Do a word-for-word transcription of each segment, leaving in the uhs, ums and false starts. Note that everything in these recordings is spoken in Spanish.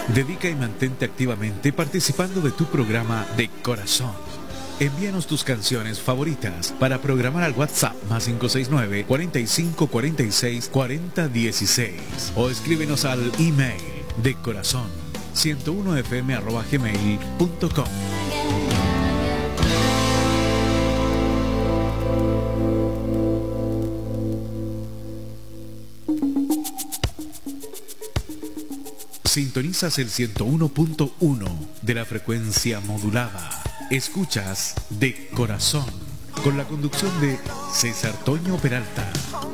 Dedica y mantente activamente participando de tu programa de corazón. Envíanos tus canciones favoritas para programar al WhatsApp más cinco seis nueve, cuarenta y cinco, cuarenta y seis, cuarenta dieciséis o escríbenos al email de corazón ciento uno f m arroba gmail punto com. Sintonizas el ciento uno punto uno de la frecuencia modulada. Escuchas De Corazón, con la conducción de César Toño Peralta.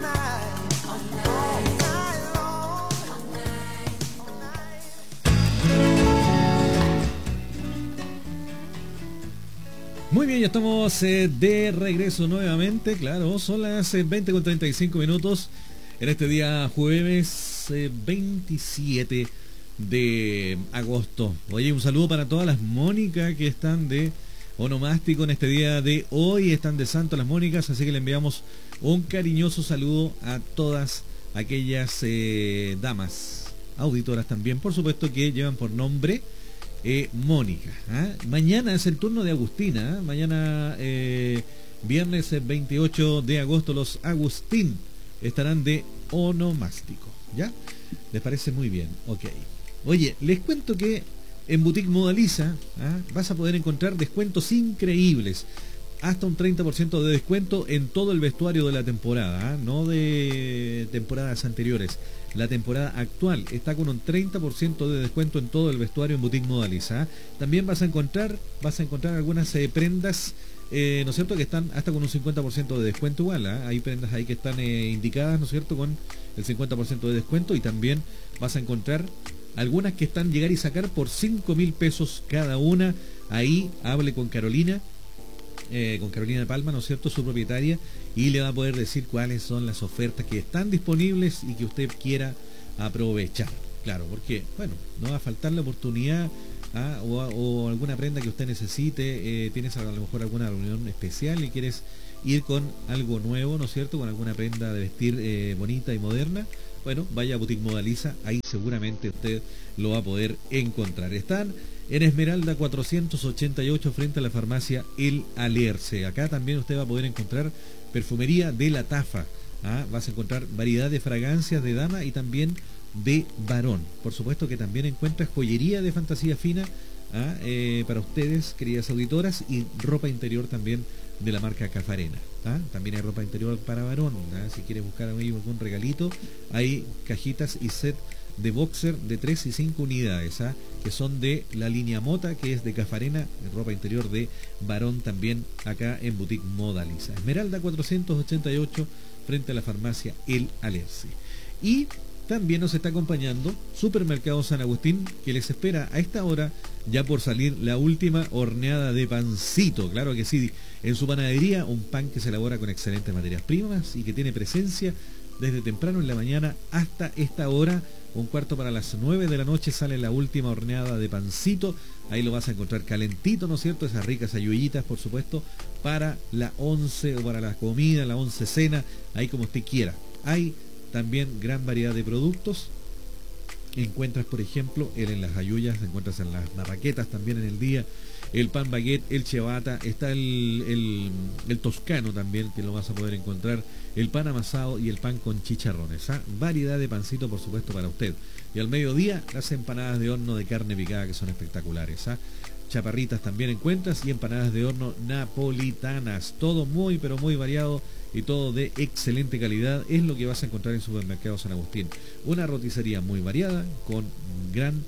Muy bien, ya estamos eh, de regreso nuevamente. Claro, son las eh, veinte con treinta y cinco minutos en este día jueves eh, veintisiete de agosto. Oye, un saludo para todas las Mónicas que están de onomástico en este día de hoy, están de santo las Mónicas, así que le enviamos un cariñoso saludo a todas aquellas eh, damas, auditoras también, por supuesto, que llevan por nombre eh, Mónica. ¿Ah? Mañana es el turno de Agustina, ¿eh? Mañana eh, viernes veintiocho de agosto los Agustín estarán de onomástico, ¿ya? ¿Les parece? Muy bien, ok. Oye, les cuento que en Boutique Modaliza ¿ah? vas a poder encontrar descuentos increíbles. Hasta un treinta por ciento de descuento en todo el vestuario de la temporada, ¿ah? No de temporadas anteriores. La temporada actual está con un treinta por ciento de descuento en todo el vestuario en Boutique Modaliza. ¿ah? También vas a encontrar, vas a encontrar algunas eh, prendas, eh, ¿no es cierto?, que están hasta con un cincuenta por ciento de descuento igual. ¿ah? Hay prendas ahí que están eh, indicadas, ¿no es cierto?, con el cincuenta por ciento de descuento, y también vas a encontrar algunas que están llegar y sacar por cinco mil pesos cada una. Ahí hable con Carolina, eh, con Carolina Palma, ¿no es cierto?, su propietaria, y le va a poder decir cuáles son las ofertas que están disponibles y que usted quiera aprovechar. Claro, porque, bueno, no va a faltar la oportunidad ¿ah? o, o alguna prenda que usted necesite. Eh, tienes a lo mejor alguna reunión especial y quieres ir con algo nuevo, ¿no es cierto?, con alguna prenda de vestir eh, bonita y moderna. Bueno, vaya a Boutique Modaliza, ahí seguramente usted lo va a poder encontrar. Están en Esmeralda cuatrocientos ochenta y ocho frente a la farmacia El Alerce. Acá también usted va a poder encontrar perfumería de La Tafa. ¿ah? Vas a encontrar variedad de fragancias de dama y también de varón. Por supuesto que también encuentras joyería de fantasía fina ¿ah? eh, para ustedes, queridas auditoras, y ropa interior también de la marca Cafarena. ¿ah? También hay ropa interior para varón. ¿ah? Si quiere buscar ahí algún regalito, hay cajitas y set de boxer de tres y cinco unidades, ¿ah? que son de la línea Mota, que es de Cafarena, de ropa interior de varón también acá en Boutique Modaliza. Esmeralda cuatrocientos ochenta y ocho frente a la farmacia El Alerce. Y también nos está acompañando Supermercado San Agustín, que les espera a esta hora ya por salir la última horneada de pancito. Claro que sí, en su panadería, un pan que se elabora con excelentes materias primas y que tiene presencia desde temprano en la mañana hasta esta hora. Un cuarto para las nueve de la noche sale la última horneada de pancito. Ahí lo vas a encontrar calentito, ¿no es cierto? Esas ricas ayuyitas, por supuesto, para la once o para la comida, la once cena, ahí como usted quiera. Hay también gran variedad de productos. Encuentras, por ejemplo, el en las ayuyas, encuentras en las marraquetas también en el día, el pan baguette, el ciabatta, está el, el, el toscano también, que lo vas a poder encontrar, el pan amasado y el pan con chicharrones. ¿ah? Variedad de pancito, por supuesto, para usted. Y al mediodía, las empanadas de horno de carne picada, que son espectaculares. ¿ah? Chaparritas también encuentras, y empanadas de horno napolitanas. Todo muy, pero muy variado y todo de excelente calidad. Es lo que vas a encontrar en Supermercado San Agustín. Una roticería muy variada, con gran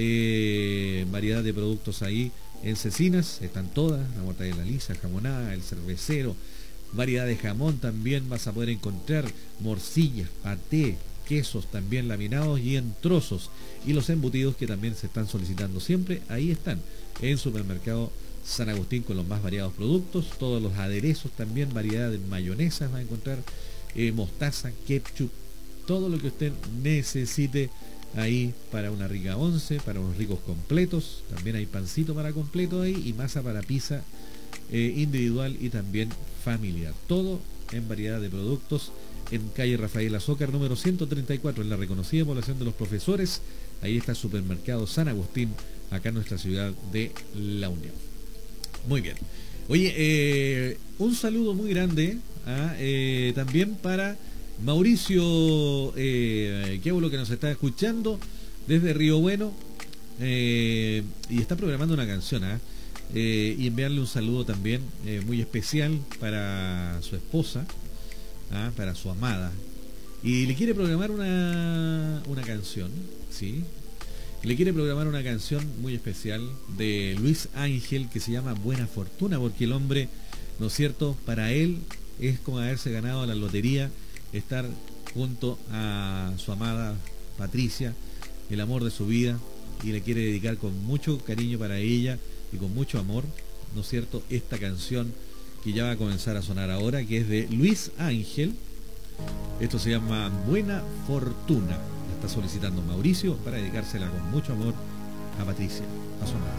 eh, variedad de productos ahí. En cecinas están todas, la mortadela lisa, jamonada, el cervecero, variedad de jamón también vas a poder encontrar, morcillas, paté, quesos también laminados y en trozos, y los embutidos que también se están solicitando siempre, ahí están en Supermercado San Agustín con los más variados productos, todos los aderezos también, variedad de mayonesas va a encontrar, eh, mostaza, ketchup, todo lo que usted necesite ahí para una rica once, para unos ricos completos. También hay pancito para completo ahí y masa para pizza eh, individual y también familiar. Todo en variedad de productos en calle Rafael Azócar número ciento treinta y cuatro, en la reconocida población de Los Profesores, Ahí está el supermercado San Agustín, acá en nuestra ciudad de La Unión. Muy bien. Oye, eh, un saludo muy grande ¿ah? eh, también para Mauricio eh, Queulo, que nos está escuchando desde Río Bueno eh, y está programando una canción ¿ah? eh, y enviarle un saludo también eh, muy especial para su esposa, ¿ah? para su amada, y le quiere programar una, una canción, ¿sí? Le quiere programar una canción muy especial de Luis Ángel que se llama Buena Fortuna, porque el hombre, ¿no es cierto?, para él es como haberse ganado la lotería, estar junto a su amada Patricia, el amor de su vida, y le quiere dedicar con mucho cariño para ella y con mucho amor, ¿no es cierto?, esta canción que ya va a comenzar a sonar ahora, que es de Luis Ángel. Esto se llama Buena Fortuna. La está solicitando Mauricio para dedicársela con mucho amor a Patricia, a su amada.